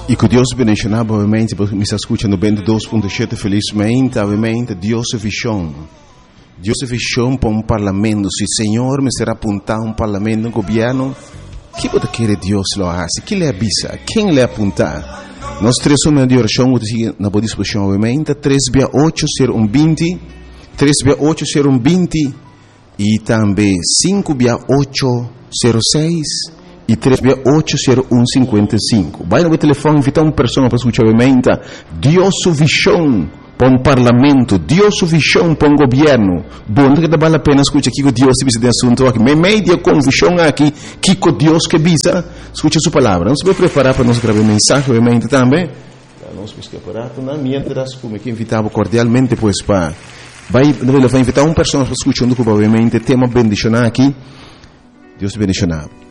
E que Deus bendiga, obviamente, porque me está escutando bem de 2.7, felizmente, obviamente, Deus é visão. Deus é visão para um parlamento. Se o Senhor me será apontar um parlamento, um governo, o que pode querer Deus lo hace? Que lhe avisa? Quem lhe apontar? Nós três números de oração, na boa disposição, obviamente, 3680120, 3680120 e também 56806 e 3680155. Vai no telefone, invitar uma pessoa para escutar, obviamente, Deus é visão para um parlamento, Deus é visão para um governo. Bom, que vale a pena escutar aqui que Deus se visa de assunto aqui. Media com visão aqui, que Deus que visa, escuta sua palavra. Vamos se preparar para nós gravar mensagem, obviamente, também. Nós vamos preparar, mientras, como que invitava cordialmente, pois, para... Vai invitar uma pessoa para escutar, obviamente, tema bendicionar aqui. Deus te bendicionar.